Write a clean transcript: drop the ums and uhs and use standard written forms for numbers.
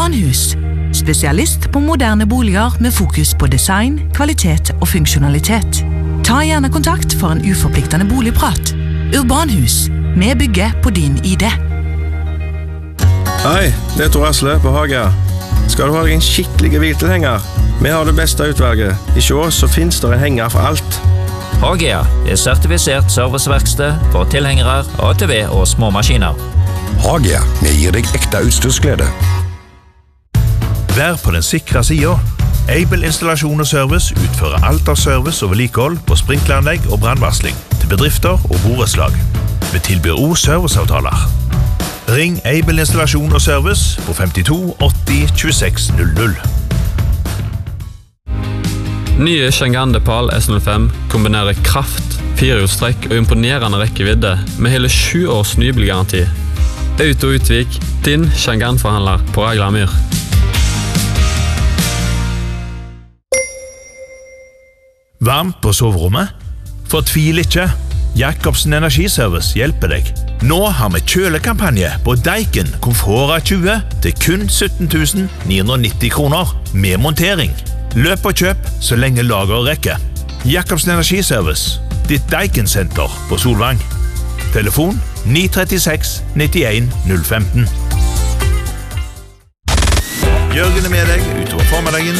Urban Hus, spesialist på moderne boliger med fokus på design, kvalitet og funksjonalitet. Ta gjerne kontakt for en uforpliktende boligprat. Urban Hus, vi bygger på din idé. Hei, det Tor Asle på Hagia. Skal du ha deg en skikkelig hviltilhenger? Vi har det beste utvalget. I Sjås så finnes det en henger for alt. Hagia er sertifisert serviceverksted for tilhengere, ATV og små maskiner. Hagia, vi gir deg ekte utstyrsglede. Vær på den sikre siden. Able Installasjon og Service utfører alt av service og vedlikehold på sprinkleranlegg og brannvarsling til bedrifter og borettslag. Vi tilbyr også serviceavtaler. Ring Able Installasjon og Service på 52 80 26 00. Nye Chang'an Depal S05 kombinerer kraft, firehjulstrekk og imponerende rekkevidde med hele 7 års nybilgaranti. Auto Utvik, din Chang'an-forhandler på Raglamyr. Varmt på soverommet? Fortvil ikke. Jacobsen Energiservice hjelper deg. Nå har vi kjølekampanje på Daikin Komfora 20 til kun 17 990 kroner med montering. Løp og kjøp så lenge lager rekker. Jacobsen Energiservice, ditt Daikin-senter på Solvang. Telefon 936 91 015. Jørgen er med deg utover formiddagen